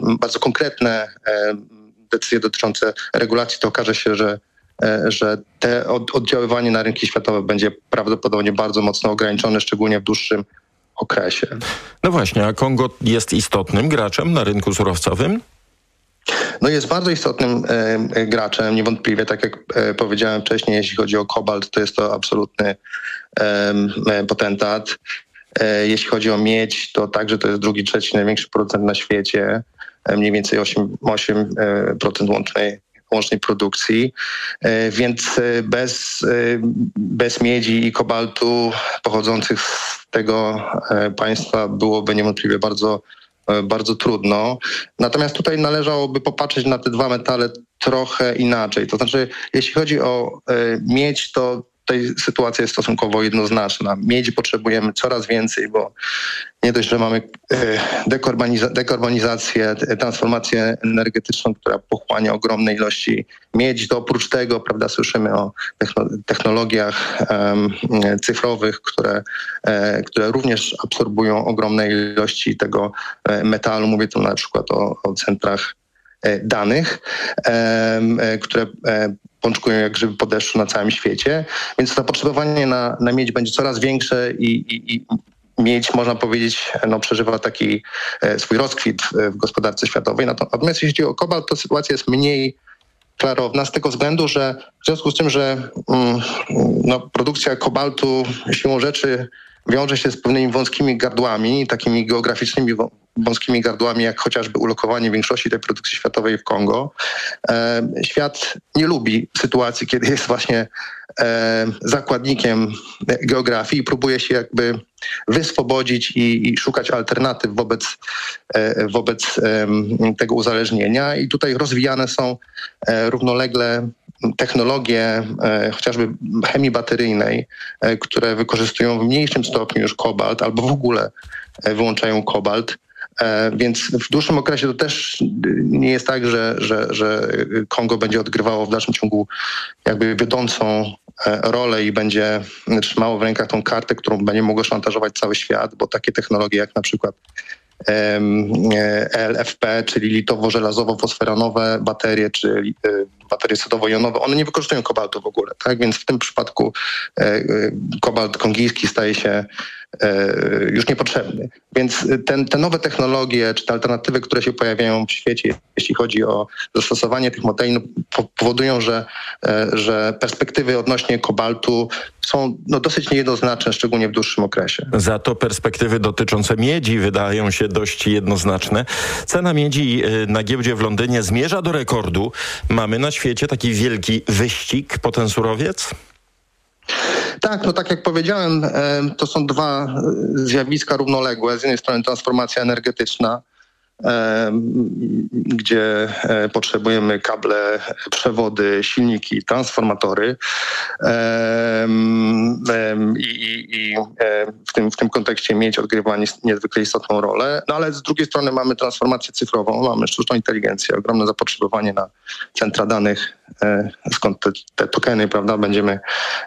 bardzo konkretne decyzje dotyczące regulacji, to okaże się, że te oddziaływanie na rynki światowe będzie prawdopodobnie bardzo mocno ograniczone, szczególnie w dłuższym okresie. No właśnie, a Kongo jest istotnym graczem na rynku surowcowym? No jest bardzo istotnym graczem, niewątpliwie, tak jak powiedziałem wcześniej, jeśli chodzi o kobalt, to jest to absolutny potentat. Jeśli chodzi o miedź, to także to jest drugi, trzeci największy producent na świecie, mniej więcej 8% łącznej produkcji, więc bez miedzi i kobaltu pochodzących z tego państwa byłoby niewątpliwie bardzo trudno. Natomiast tutaj należałoby popatrzeć na te dwa metale trochę inaczej. To znaczy, jeśli chodzi o miedź, to tutaj sytuacja jest stosunkowo jednoznaczna. Miedzi potrzebujemy coraz więcej, bo nie dość, że mamy dekarbonizację, transformację energetyczną, która pochłania ogromne ilości miedzi, to oprócz tego, prawda, słyszymy o technologiach cyfrowych, które również absorbują ogromne ilości tego metalu. Mówię tu na przykład o centrach danych, które pączkują jak grzyby po deszczu na całym świecie, więc zapotrzebowanie na miedź będzie coraz większe i miedź, można powiedzieć, przeżywa taki swój rozkwit w gospodarce światowej. Natomiast jeśli chodzi o kobalt, to sytuacja jest mniej klarowna z tego względu, że w związku z tym, że produkcja kobaltu siłą rzeczy wiąże się z pewnymi wąskimi gardłami, takimi geograficznymi wąskimi gardłami, jak chociażby ulokowanie większości tej produkcji światowej w Kongo. Świat nie lubi sytuacji, kiedy jest właśnie zakładnikiem geografii i próbuje się jakby wyswobodzić i szukać alternatyw wobec tego uzależnienia. I tutaj rozwijane są równolegle technologie chociażby chemii bateryjnej, które wykorzystują w mniejszym stopniu już kobalt albo w ogóle wyłączają kobalt. Więc w dłuższym okresie to też nie jest tak, że Kongo będzie odgrywało w dalszym ciągu jakby wiodącą rolę i będzie trzymało w rękach tą kartę, którą będzie mogło szantażować cały świat, bo takie technologie jak na przykład LFP, czyli litowo-żelazowo-fosferanowe baterie, czy baterie sodowo-jonowe, one nie wykorzystują kobaltu w ogóle, tak? Więc w tym przypadku kobalt kongijski staje się już niepotrzebny. Więc te nowe technologie, czy te alternatywy, które się pojawiają w świecie, jeśli chodzi o zastosowanie tych modeli, powodują, że perspektywy odnośnie kobaltu są dosyć niejednoznaczne, szczególnie w dłuższym okresie. Za to perspektywy dotyczące miedzi wydają się dość jednoznaczne. Cena miedzi na giełdzie w Londynie zmierza do rekordu. Mamy na świecie taki wielki wyścig po ten surowiec? Tak, tak jak powiedziałem, to są dwa zjawiska równoległe. Z jednej strony transformacja energetyczna, gdzie potrzebujemy kable, przewody, silniki, transformatory i w tym kontekście miedź odgrywa niezwykle istotną rolę. No ale z drugiej strony mamy transformację cyfrową, mamy sztuczną inteligencję, ogromne zapotrzebowanie na centra danych, skąd te tokeny, prawda, będziemy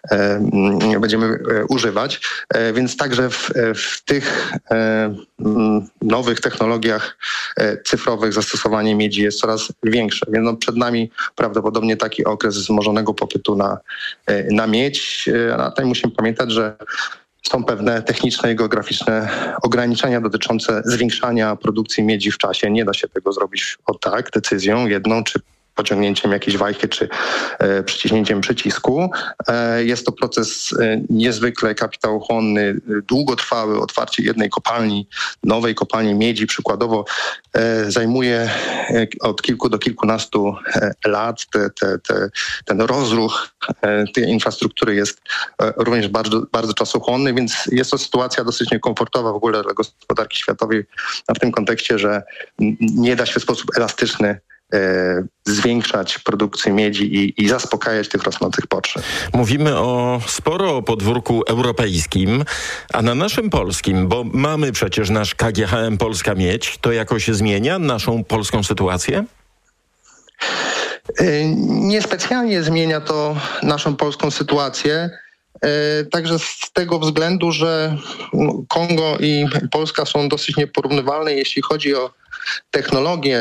używać. Więc także w tych nowych technologiach cyfrowych zastosowanie miedzi jest coraz większe. Więc przed nami prawdopodobnie taki okres wzmożonego popytu na miedź. A tutaj musimy pamiętać, że są pewne techniczne i geograficzne ograniczenia dotyczące zwiększania produkcji miedzi w czasie. Nie da się tego zrobić decyzją jedną, czy pociągnięciem jakiejś wajchy, czy przyciśnięciem przycisku. Jest to proces niezwykle kapitałochłonny, długotrwały. Otwarcie jednej kopalni, nowej kopalni miedzi przykładowo zajmuje od kilku do kilkunastu lat. Ten rozruch tej infrastruktury jest również bardzo, bardzo czasochłonny, więc jest to sytuacja dosyć niekomfortowa w ogóle dla gospodarki światowej, a w tym kontekście, że nie da się w sposób elastyczny zwiększać produkcję miedzi i zaspokajać tych rosnących potrzeb. Mówimy sporo o podwórku europejskim, a na naszym polskim, bo mamy przecież nasz KGHM Polska Miedź, to jakoś zmienia naszą polską sytuację? Niespecjalnie zmienia to naszą polską sytuację. Także z tego względu, że Kongo i Polska są dosyć nieporównywalne, jeśli chodzi o technologię